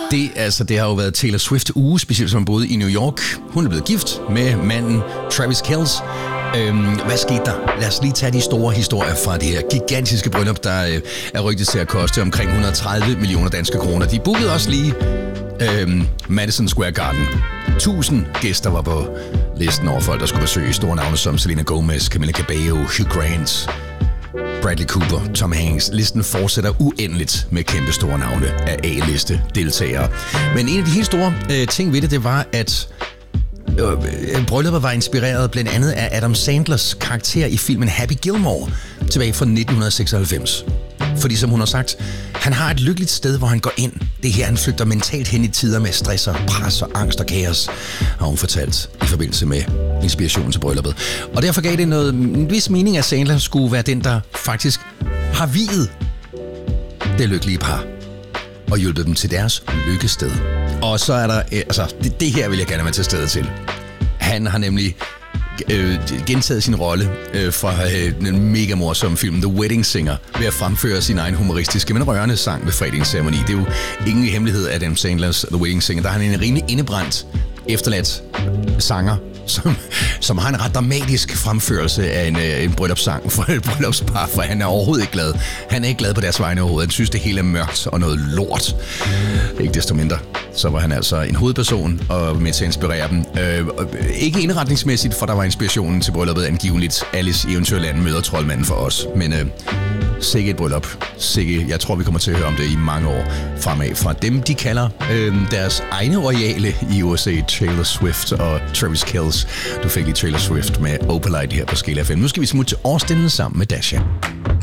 Det har jo været Taylor Swift uge, specielt som boede i New York. Hun er blevet gift med manden Travis Kelce. Hvad skete der? Lad os lige tage de store historier fra det her gigantiske bryllup, der er rygtet til at koste omkring 130 millioner danske kroner. De bookede også lige Madison Square Garden. 1000 gæster var på listen over folk, der skulle besøge store navne som Selena Gomez, Camila Cabello, Hugh Grant, Bradley Cooper, Tom Hanks. Listen fortsætter uendeligt med kæmpe store navne af A-liste deltagere. Men en af de helt store ting ved det var, at brylluppet var inspireret blandt andet af Adam Sandlers karakter i filmen Happy Gilmore tilbage fra 1996. Fordi som hun har sagt, han har et lykkeligt sted, hvor han går ind. Det her, han flygter mentalt hen i tider med stress og pres og angst og kaos, har hun fortalt i forbindelse med inspirationen til brylluppet. Og derfor gav det en vis mening, at Sandler skulle være den, der faktisk har viet det lykkelige par og hjulpet dem til deres lykkested. Og så er der, det her vil jeg gerne være til stede til. Han har nemlig gentaget sin rolle fra den mega morsomme film The Wedding Singer ved at fremføre sin egen humoristiske, men rørende sang ved fredagens ceremoni. Det er jo ingen hemmelighed af Adam Sandlers The Wedding Singer. Der har han en rimelig indebrændt, efterladt sanger, som har en ret dramatisk fremførelse af en bryllupssang for et bryllupspar, for han er overhovedet ikke glad. Han er ikke glad på deres vegne overhovedet. Han synes, det hele er mørkt og noget lort. Ikke desto mindre, så var han altså en hovedperson og med til at inspirere dem. Ikke indretningsmæssigt, for der var inspirationen til brylluppet angiveligt. Alice i Eventyrland møder troldmanden for os. Men sikke et bryllup. Jeg tror, vi kommer til at høre om det i mange år fremad. Fra dem, de kalder deres egne royale i USA, Taylor Swift og Travis Kelce. Du fik lige Taylor Swift med Opalite her på Skala FM. Nu skal vi smutte til Austin sammen med Dasha.